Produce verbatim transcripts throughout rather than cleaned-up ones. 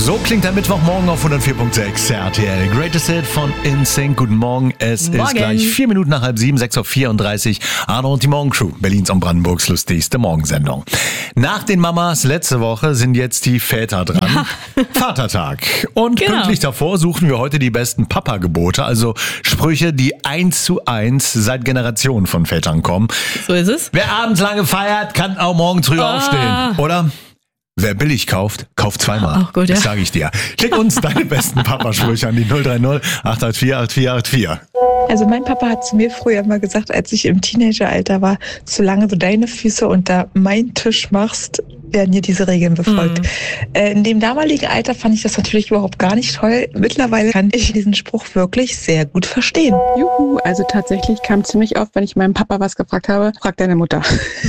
So klingt der Mittwochmorgen auf hundertvier Komma sechs R T L. Greatest Hit von In Sync. Guten Morgen. Es Morgen. ist gleich vier Minuten nach halb sieben, sechs Uhr vierunddreißig. Arno und die Morgencrew, Berlins und Brandenburgs lustigste Morgensendung. Nach den Mamas letzte Woche sind jetzt die Väter dran. Ja. Vatertag. Und genau. Pünktlich davor suchen wir heute die besten Papa-Gebote, also Sprüche, die eins zu eins seit Generationen von Vätern kommen. So ist es. Wer abends lange feiert, kann auch morgens früh Ah. aufstehen, oder? Wer billig kauft, kauft zweimal. Ach gut, ja. Das sage ich dir. Schick uns deine besten Papasprüche an die null drei null acht acht vier acht vier acht vier. Also mein Papa hat zu mir früher immer gesagt, als ich im Teenageralter war, solange du deine Füße unter meinen Tisch machst, werden hier diese Regeln befolgt. Mhm. Äh, in dem damaligen Alter fand ich das natürlich überhaupt gar nicht toll. Mittlerweile kann ich diesen Spruch wirklich sehr gut verstehen. Juhu, also tatsächlich kam ziemlich oft, wenn ich meinem Papa was gefragt habe, frag deine Mutter.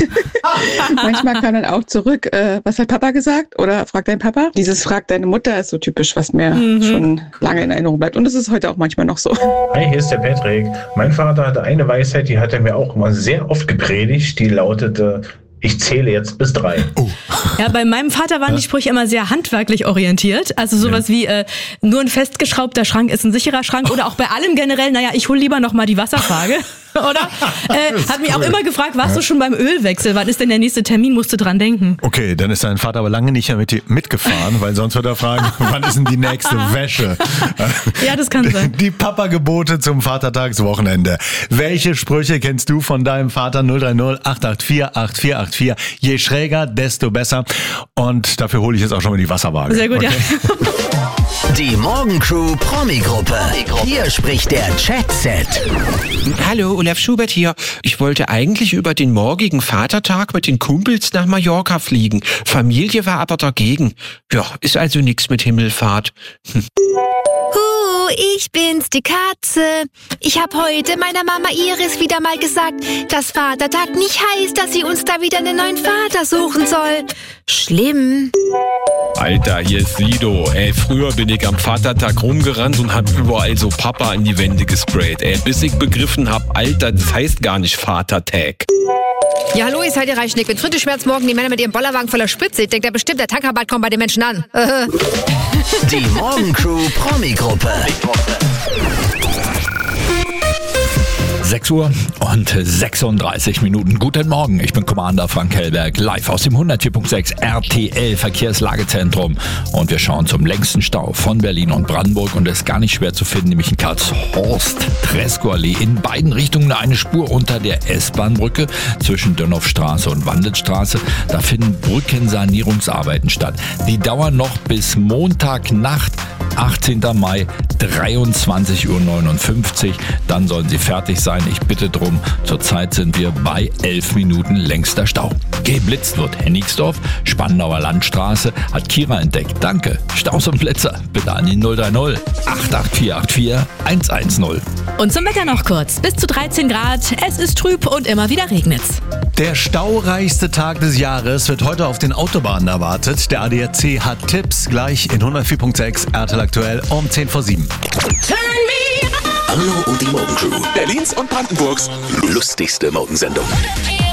Manchmal kam dann auch zurück, äh, was hat Papa gesagt? Oder frag dein Papa. Dieses frag deine Mutter ist so typisch, was mir mhm. schon lange in Erinnerung bleibt. Und es ist heute auch manchmal noch so. Hi, hier ist der Patrick. Mein Vater hatte eine Weisheit, die hat er mir auch immer sehr oft gepredigt. Die lautete: Ich zähle jetzt bis drei. Oh. Ja, bei meinem Vater waren die Sprüche immer sehr handwerklich orientiert. Also sowas ja. wie, äh, nur ein festgeschraubter Schrank ist ein sicherer Schrank. Oder auch bei allem generell, naja, ich hole lieber noch mal die Wasserfrage. Oder? Äh, hat mich cool. auch immer gefragt, warst ja. du schon beim Ölwechsel? Wann ist denn der nächste Termin? Musst du dran denken. Okay, dann ist dein Vater aber lange nicht mehr mit dir mitgefahren, weil sonst wird er fragen, wann ist denn die nächste Wäsche? Ja, das kann sein. Die Papa-Gebote zum Vatertagswochenende. Welche Sprüche kennst du von deinem Vater? null drei null acht acht vier acht vier acht vier. Je schräger, desto besser. Und dafür hole ich jetzt auch schon mal die Wasserwaage. Sehr gut, okay. ja. Die Morgencrew Promi-Gruppe. Hier spricht der Chat-Set. Hallo, Olaf Schubert hier. Ich wollte eigentlich über den morgigen Vatertag mit den Kumpels nach Mallorca fliegen. Familie war aber dagegen. Ja, ist also nichts mit Himmelfahrt. Hm. Huh, ich bin's, die Katze. Ich hab heute meiner Mama Iris wieder mal gesagt, dass Vatertag nicht heißt, dass sie uns da wieder einen neuen Vater suchen soll. Schlimm. Alter, hier ist Sido. Ey, früher bin ich am Vatertag rumgerannt und hab überall so Papa in die Wände gesprayt. Ey, bis ich begriffen hab, Alter, das heißt gar nicht Vatertag. Ja, hallo, ihr seid ihr Reichnick. Mit Fritteschmerz morgen die Männer mit ihrem Bollerwagen voller Spritze. Ich denke, da bestimmt der Tankrabatt kommt bei den Menschen an. Die Morgencrew Promi-Gruppe. sechs Uhr und sechsunddreißig Minuten. Guten Morgen, ich bin Commander Frank Hellberg, live aus dem hundertvier Komma sechs R T L Verkehrslagezentrum. Und wir schauen zum längsten Stau von Berlin und Brandenburg. Und es ist gar nicht schwer zu finden, nämlich in Karlshorst, Tresco-Allee. In beiden Richtungen eine Spur unter der S-Bahn-Brücke zwischen Dönhoffstraße und Wandelstraße. Da finden Brückensanierungsarbeiten statt. Die dauern noch bis Montagnacht, achtzehnten Mai, dreiundzwanzig Uhr neunundfünfzig. Dann sollen sie fertig sein. Ich bitte drum. Zurzeit sind wir bei elf Minuten längster Stau. Geblitzt wird Hennigsdorf, Spandauer Landstraße, hat Kira entdeckt. Danke. Staus und Blitzer. Bitte an die null drei null acht acht vier acht vier eins eins null. Und zum Wetter noch kurz. Bis zu dreizehn Grad. Es ist trüb und immer wieder regnet's. Der staureichste Tag des Jahres wird heute auf den Autobahnen erwartet. Der A D A C hat Tipps gleich in hundertvier Komma sechs R T L aktuell um zehn vor sieben. Arno und die Morgencrew. Berlins und Brandenburgs lustigste Morgensendung.